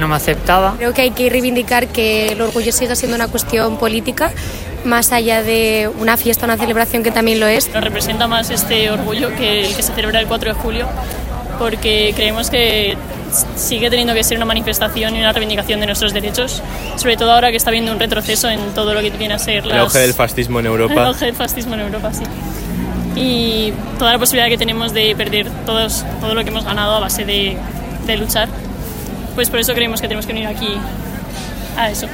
me aceptaba. Creo que hay que reivindicar que el orgullo sigue siendo una cuestión política, más allá de una fiesta, una celebración que también lo es. Nos representa más este orgullo que el que se celebra el 4 de julio, porque creemos que sigue teniendo que ser una manifestación y una reivindicación de nuestros derechos, sobre todo ahora que está habiendo un retroceso en todo lo que viene a ser el auge del fascismo en Europa. El auge del fascismo en Europa, sí. Y toda la posibilidad que tenemos de perder todo lo que hemos ganado a base de luchar, pues por eso creemos que tenemos que venir aquí a eso.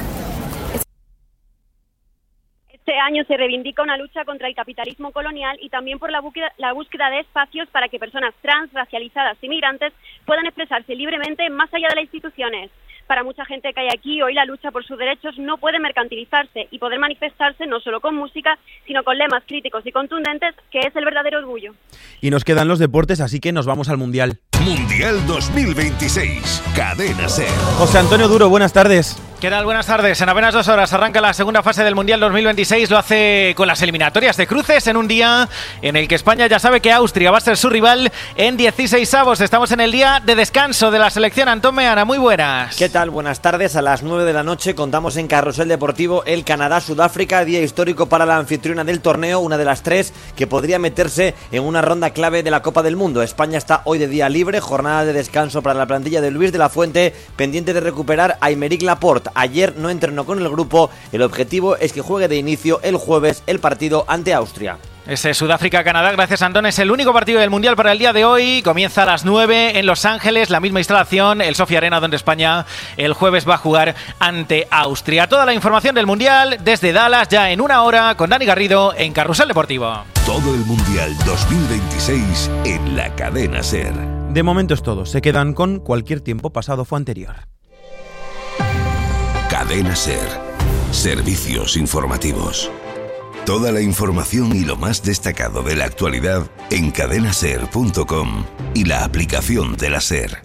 Este año se reivindica una lucha contra el capitalismo colonial y también por la búsqueda de espacios para que personas trans, racializadas y migrantes puedan expresarse libremente más allá de las instituciones. Para mucha gente que hay aquí, hoy la lucha por sus derechos no puede mercantilizarse y poder manifestarse no solo con música, sino con lemas críticos y contundentes, que es el verdadero orgullo. Y nos quedan los deportes, así que nos vamos al Mundial. Mundial 2026, Cadena SER. José Antonio Duro, buenas tardes. ¿Qué tal? Buenas tardes. En apenas 2 horas arranca la segunda fase del Mundial 2026. Lo hace con las eliminatorias de cruces en un día en el que España ya sabe que Austria va a ser su rival en 16avos. Estamos en el día de descanso de la selección. Antón Meana, muy buenas. ¿Qué tal? Buenas tardes. A las 9 de la noche contamos en Carrusel Deportivo el Canadá-Sudáfrica, día histórico para la anfitriona del torneo, una de las 3 que podría meterse en una ronda clave de la Copa del Mundo. España está hoy de día libre, jornada de descanso para la plantilla de Luis de la Fuente, pendiente de recuperar a Aymeric Laporte. Ayer no entrenó con el grupo, el objetivo es que juegue de inicio el jueves el partido ante Austria. Ese Sudáfrica-Canadá, gracias Antón, es el único partido del Mundial para el día de hoy. Comienza a las 9 en Los Ángeles, la misma instalación, el Sofia Arena, donde España el jueves va a jugar ante Austria. Toda la información del Mundial desde Dallas, ya en 1 hora, con Dani Garrido en Carrusel Deportivo. Todo el Mundial 2026 en la Cadena SER. De momento es todo, se quedan con cualquier tiempo pasado fue anterior. Cadena SER. Servicios informativos. Toda la información y lo más destacado de la actualidad en cadenaser.com y la aplicación de la SER.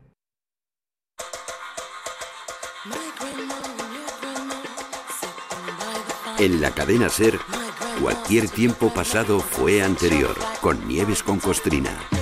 En la Cadena SER, cualquier tiempo pasado fue anterior, con Nieves con Costrina.